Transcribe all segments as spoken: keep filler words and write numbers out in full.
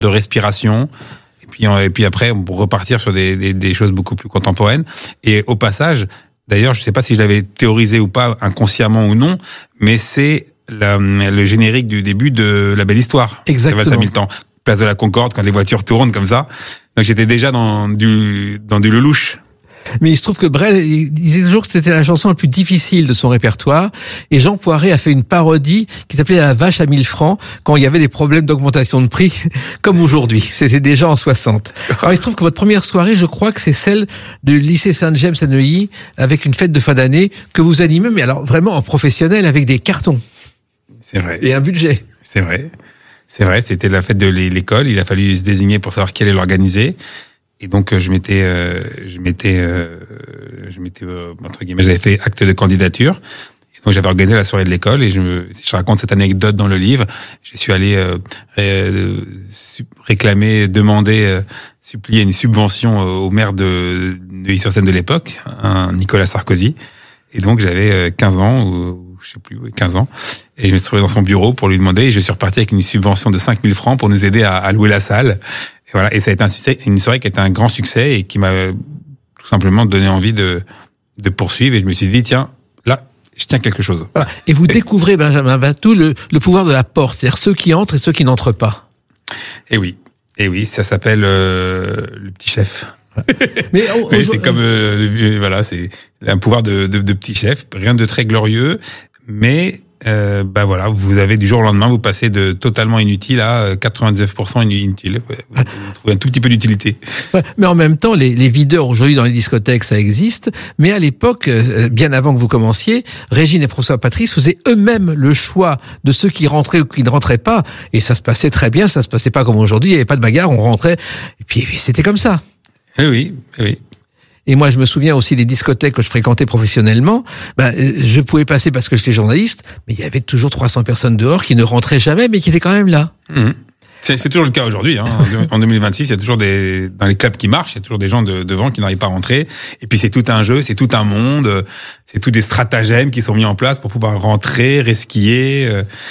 de respiration. Et puis, et puis après, on peut repartir sur des, des, des choses beaucoup plus contemporaines. Et au passage, d'ailleurs, je sais pas si je l'avais théorisé ou pas, inconsciemment ou non, mais c'est la, le générique du début de La Belle Histoire. Exactement. Ça mille temps. Place de la Concorde, quand les voitures tournent comme ça. Donc j'étais déjà dans du, dans du Lelouch. Mais il se trouve que Brel il disait toujours que c'était la chanson la plus difficile de son répertoire, et Jean Poiret a fait une parodie qui s'appelait La Vache à mille francs quand il y avait des problèmes d'augmentation de prix, comme aujourd'hui. C'était déjà en soixante. Alors il se trouve que votre première soirée, je crois que c'est celle du lycée Saint-James à Neuilly, avec une fête de fin d'année que vous animez, mais alors vraiment en professionnel, avec des cartons. C'est vrai. Et un budget. C'est vrai. C'est vrai, c'était la fête de l'école, il a fallu se désigner pour savoir qui allait l'organiser. Et donc je m'étais, euh, je m'étais, euh, je m'étais euh, entre guillemets, j'avais fait acte de candidature. Et donc j'avais organisé la soirée de l'école et je, me, je raconte cette anecdote dans le livre. Je suis allé euh, ré, réclamer, demander, euh, supplier une subvention au maire de Neuilly-sur-Seine de l'époque, un Nicolas Sarkozy. Et donc j'avais quinze ans ou je sais plus, quinze ans. Et je me suis trouvé dans son bureau pour lui demander. Et je suis reparti avec une subvention de cinq mille francs pour nous aider à, à louer la salle. Et voilà, et ça a été un succès, une soirée qui a été un grand succès et qui m'a tout simplement donné envie de, de poursuivre. Et je me suis dit, tiens, là, je tiens quelque chose. Voilà. Et vous et... découvrez, Benjamin Batou, le, le pouvoir de la porte, c'est-à-dire ceux qui entrent et ceux qui n'entrent pas. Et oui, et oui, ça s'appelle euh, le petit chef. Mais oh, oui, c'est comme euh, voilà, c'est un pouvoir de, de, de petit chef, rien de très glorieux, mais euh, bah voilà, vous avez du jour au lendemain, vous passez de totalement inutile à quatre-vingt-dix-neuf pour cent inutile. Vous trouvez un tout petit peu d'utilité. Ouais, mais en même temps, les, les videurs aujourd'hui dans les discothèques, ça existe. Mais à l'époque, euh, bien avant que vous commenciez, Régine et François Patrice faisaient eux-mêmes le choix de ceux qui rentraient ou qui ne rentraient pas, et ça se passait très bien. Ça se passait pas comme aujourd'hui, il n'y avait pas de bagarre, on rentrait, et puis, et puis c'était comme ça. Eh oui, eh oui. Et moi, je me souviens aussi des discothèques que je fréquentais professionnellement. Ben, je pouvais passer parce que j'étais journaliste, mais il y avait toujours trois cents personnes dehors qui ne rentraient jamais, mais qui étaient quand même là. Mmh. C'est, c'est toujours le cas aujourd'hui. Hein. En deux mille vingt-six, il y a toujours des dans les clubs qui marchent, il y a toujours des gens de, devant qui n'arrivent pas à rentrer. Et puis c'est tout un jeu, c'est tout un monde, c'est tous des stratagèmes qui sont mis en place pour pouvoir rentrer, resquiller.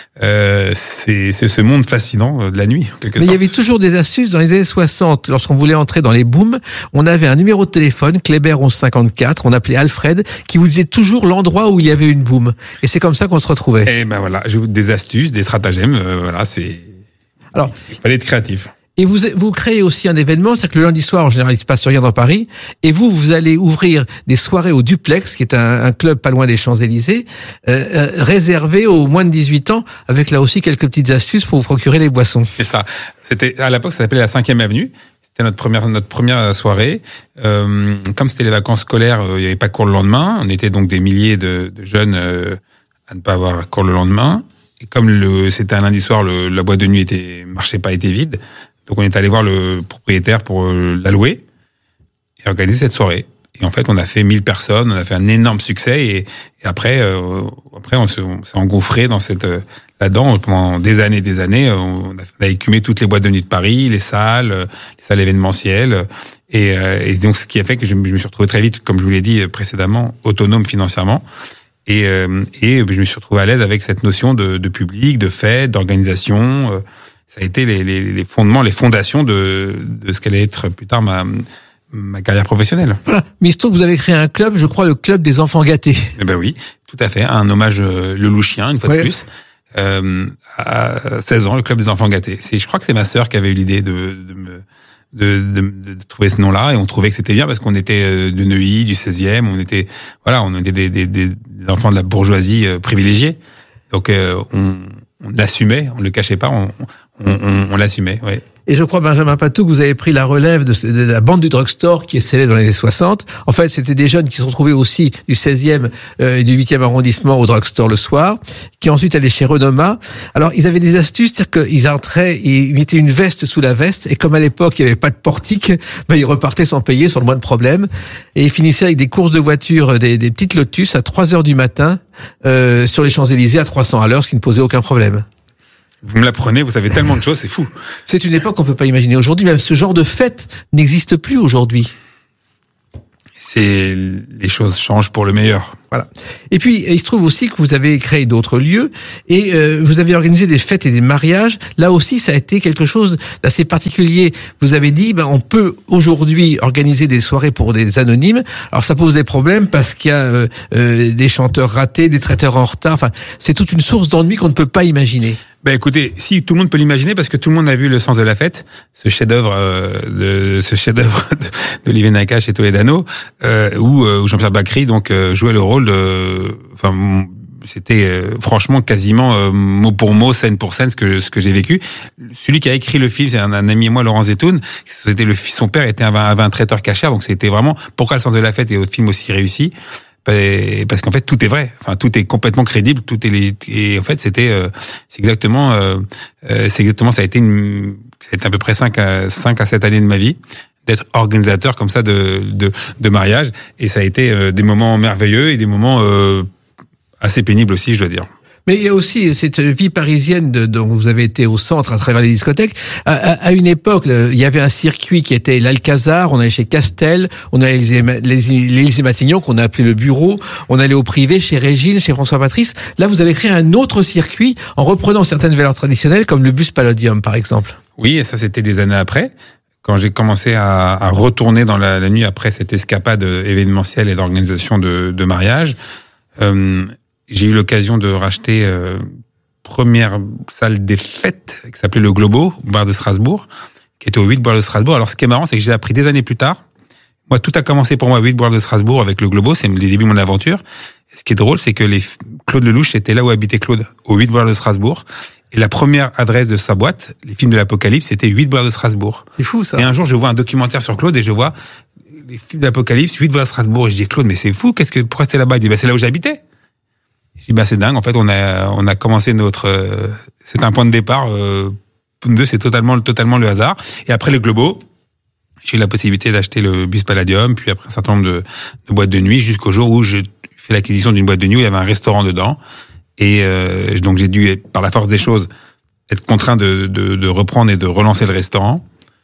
Euh, c'est, c'est ce monde fascinant de la nuit, en quelque Mais sorte. il y avait toujours des astuces dans les années soixante. Lorsqu'on voulait entrer dans les booms, on avait un numéro de téléphone, Kléber onze cinquante-quatre, on appelait Alfred, qui vous disait toujours l'endroit où il y avait une boom. Et c'est comme ça qu'on se retrouvait. Et ben voilà, je vous des astuces, des stratagèmes. Euh, voilà, c'est. Alors, il fallait être créatif. Et vous vous créez aussi un événement, c'est-à-dire que le lundi soir, en général, il ne se passe rien dans Paris, et vous, vous allez ouvrir des soirées au Duplex, qui est un, un club pas loin des Champs-Élysées, euh, euh, réservé aux moins de dix-huit ans, avec là aussi quelques petites astuces pour vous procurer les boissons. C'est ça. C'était à l'époque, ça s'appelait la cinquième avenue. C'était notre première notre première soirée. Euh, comme c'était les vacances scolaires, euh, il n'y avait pas cours le lendemain. On était donc des milliers de, de jeunes euh, à ne pas avoir cours le lendemain. Et comme le, c'était un lundi soir, le, la boîte de nuit était marchait pas, était vide. Donc on est allé voir le propriétaire pour euh, la louer et organiser cette soirée. Et en fait, on a fait mille personnes, on a fait un énorme succès. Et, et après, euh, après, on, se, on s'est engouffré dans cette euh, là-dedans pendant des années, des années. On a, on a écumé toutes les boîtes de nuit de Paris, les salles, les salles événementielles. Et, euh, et donc, ce qui a fait que je, je me suis retrouvé très vite, comme je vous l'ai dit précédemment, autonome financièrement. Et, euh, et je me suis retrouvé à l'aise avec cette notion de, de public, de fête, d'organisation. Euh, ça a été les, les, les fondements, les fondations de, de ce qu'allait être plus tard ma, ma carrière professionnelle. Voilà. Mais il se trouve que vous avez créé un club, je crois, le club des enfants gâtés. Eh ben oui, tout à fait. Un hommage euh, lelouchien, une fois ouais. de plus. Euh, à seize ans, le club des enfants gâtés. C'est, je crois que c'est ma sœur qui avait eu l'idée de, de me De, de, de trouver ce nom-là, et on trouvait que c'était bien parce qu'on était de Neuilly, du seizième, on était voilà, on était des, des, des enfants de la bourgeoisie euh, privilégiée. Donc euh, on, on l'assumait, on le cachait pas, on, on, on, on l'assumait. Ouais. Et je crois, Benjamin Patou, que vous avez pris la relève de, de la bande du drugstore qui est scellée dans les années soixante. En fait, c'était des jeunes qui se retrouvaient aussi du seizième euh, et du huitième arrondissement au drugstore le soir, qui ensuite allaient chez Renoma. Alors, ils avaient des astuces, c'est-à-dire qu'ils entraient, ils mettaient une veste sous la veste, et comme à l'époque, il n'y avait pas de portique, ben, ils repartaient sans payer, sans le moins de problème. Et ils finissaient avec des courses de voitures, des, des petites Lotus à trois heures du matin, euh, sur les Champs-Élysées à trois cents à l'heure, ce qui ne posait aucun problème. Vous me l'apprenez, vous savez tellement de choses, c'est fou. C'est une époque qu'on peut pas imaginer aujourd'hui, même ce genre de fête n'existe plus aujourd'hui. C'est, les choses changent pour le meilleur. Voilà. Et puis, il se trouve aussi que vous avez créé d'autres lieux et euh, vous avez organisé des fêtes et des mariages. Là aussi, ça a été quelque chose d'assez particulier. Vous avez dit, ben, on peut aujourd'hui organiser des soirées pour des anonymes. Alors, ça pose des problèmes parce qu'il y a euh, euh, des chanteurs ratés, des traiteurs en retard. Enfin, c'est toute une source d'ennui qu'on ne peut pas imaginer. Ben écoutez, si tout le monde peut l'imaginer, parce que tout le monde a vu Le Sens de la fête, ce chef-d'œuvre, euh, de, ce chef-d'œuvre d'Olivier Nakache et Toledano, euh, où, où Jean-Pierre Bacry donc euh, jouait le rôle de, enfin, c'était euh, franchement quasiment euh, mot pour mot, scène pour scène, ce que ce que j'ai vécu. Celui qui a écrit le film, c'est un, un ami et moi, Laurent Zetoun. C'était le, son père était un, avait un traiteur cachère, donc c'était vraiment pourquoi Le Sens de la fête est un film aussi réussi. Parce qu'en fait tout est vrai, enfin tout est complètement crédible, tout est légit... et en fait c'était euh, c'est exactement euh, c'est exactement ça a été une c'était à peu près cinq à cinq à sept années de ma vie d'être organisateur comme ça de de de mariage, et ça a été euh, des moments merveilleux et des moments euh, assez pénibles aussi, je dois dire. Mais il y a aussi cette vie parisienne de, dont vous avez été au centre à travers les discothèques. À, à, à une époque, il y avait un circuit qui était l'Alcazar, on allait chez Castel, on allait l'Élysée-Matignon, qu'on a appelé le bureau, on allait au privé chez Régine, chez François Patrice. Là, vous avez créé un autre circuit en reprenant certaines valeurs traditionnelles, comme le bus Palladium, par exemple. Oui, et ça, c'était des années après. Quand j'ai commencé à, à retourner dans la, la nuit après cette escapade événementielle et d'organisation de, de mariage, euh, j'ai eu l'occasion de racheter euh, première salle des fêtes qui s'appelait le Globo, au bar de Strasbourg, qui était au huit boulevard de Strasbourg. Alors ce qui est marrant, c'est que j'ai appris des années plus tard. Moi, tout a commencé pour moi au huit boulevard de Strasbourg avec le Globo, c'est le début de mon aventure. Et ce qui est drôle, c'est que les Claude Lelouch était là où habitait Claude, au huit boulevard de Strasbourg. Et la première adresse de sa boîte, les films de l'Apocalypse, c'était huit boulevard de Strasbourg. C'est fou ça. Et un jour, je vois un documentaire sur Claude et je vois les films de l'Apocalypse, huit boulevard de Strasbourg. Et je dis Claude, mais c'est fou, qu'est-ce que pourquoi c'était là-bas? Il dit bah c'est là où j'habitais. Je dis bah c'est dingue, en fait on a on a commencé notre euh, c'est un point de départ euh, deux, c'est totalement totalement le hasard. Et après le Globo, j'ai eu la possibilité d'acheter le bus Palladium, puis après un certain nombre de, de boîtes de nuit, jusqu'au jour où j'ai fait l'acquisition d'une boîte de nuit où il y avait un restaurant dedans. Et euh, donc j'ai dû, par la force des choses, être contraint de, de, de reprendre et de relancer le restaurant.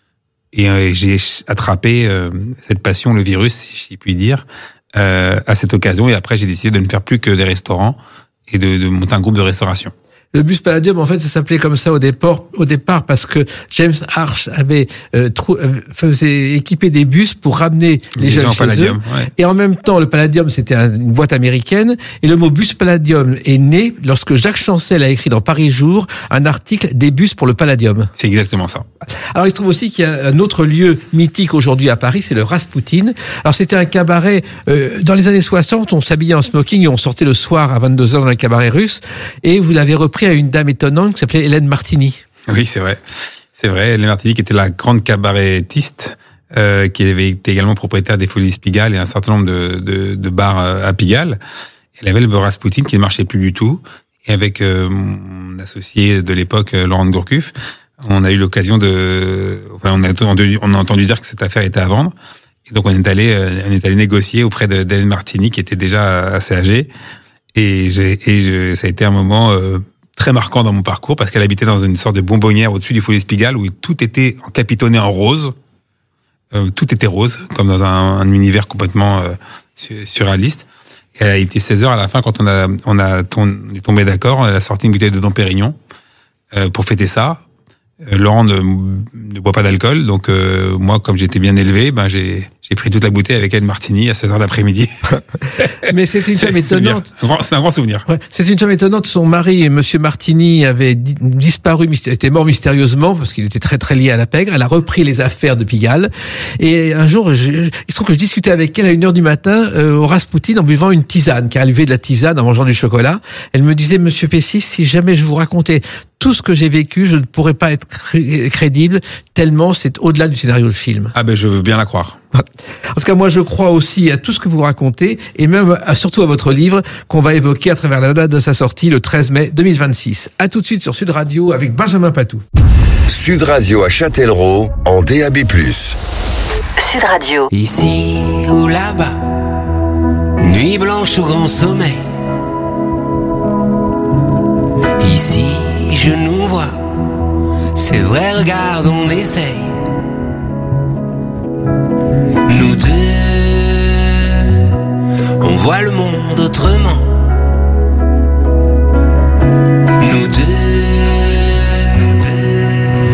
Et euh, j'ai attrapé euh, cette passion, le virus, si je puis dire, euh, à cette occasion. Et après, j'ai décidé de ne faire plus que des restaurants et de, de monter un groupe de restauration. Le bus Palladium, en fait, ça s'appelait comme ça au départ, au départ parce que James Arch avait euh, trou, euh, faisait équiper des bus pour ramener les, les jeunes chez Palladium, eux. Ouais. Et en même temps, le Palladium, c'était un, une boîte américaine. Et le mot bus Palladium est né lorsque Jacques Chancel a écrit dans Paris Jour un article des bus pour le Palladium. C'est exactement ça. Alors, il se trouve aussi qu'il y a un autre lieu mythique aujourd'hui à Paris, c'est le Rasputin. Alors, c'était un cabaret, euh, dans les années soixante, on s'habillait en smoking et on sortait le soir à vingt-deux heures dans le cabaret russe. Et vous l'avez repris à une dame étonnante qui s'appelait Hélène Martini. Oui, c'est vrai. C'est vrai. Hélène Martini qui était la grande cabarettiste, euh, qui avait été également propriétaire des Folies Pigalle et un certain nombre de, de, de bars à Pigalle. Elle avait le Rasputin qui ne marchait plus du tout. Et avec euh, mon associé de l'époque, Laurent de Gourcuff, on a eu l'occasion de... Enfin, on a, entendu, on a entendu dire que cette affaire était à vendre. Et donc, on est allé, on est allé négocier auprès de, d'Hélène Martini, qui était déjà assez âgée. Et, j'ai, et je, ça a été un moment... Euh, très marquant dans mon parcours parce qu'elle habitait dans une sorte de bonbonnière au-dessus du Folies Pigalle où tout était capitonné en rose. Euh, tout était rose, comme dans un, un univers complètement euh, surréaliste. Et elle a été seize heures à la fin quand on a on a on est tombé d'accord. Elle a sorti une bouteille de Dom Pérignon euh, pour fêter ça. Euh, Laurent ne, ne boit pas d'alcool, donc euh, moi, comme j'étais bien élevé, ben j'ai j'ai pris toute la bouteille avec Hélène Martini à seize heures d'après-midi. Mais c'est une femme c'est, étonnante. C'est, c'est un grand souvenir. Ouais, c'est une femme étonnante. Son mari, Monsieur Martini, avait di- disparu, était mort mystérieusement parce qu'il était très très lié à la pègre. Elle a repris les affaires de Pigalle. Et un jour, je, il se trouve que je discutais avec elle à une heure du matin euh, au Rasputin en buvant une tisane, car elle buvait de la tisane en mangeant du chocolat. Elle me disait, Monsieur Pessis, si jamais je vous racontais tout ce que j'ai vécu, je ne pourrais pas être crédible, tellement c'est au-delà du scénario de film. Ah ben je veux bien la croire. En tout cas, moi je crois aussi à tout ce que vous racontez, et même à, surtout à votre livre, qu'on va évoquer à travers la date de sa sortie, le treize mai deux mille vingt-six. À tout de suite sur Sud Radio avec Benjamin Patou. Sud Radio à Châtellerault, en D A B plus. Sud Radio. Ici ou là-bas, nuit blanche ou grand sommeil. Ici, je nous vois, c'est vrai, regarde, on essaye. Nous deux, on voit le monde autrement.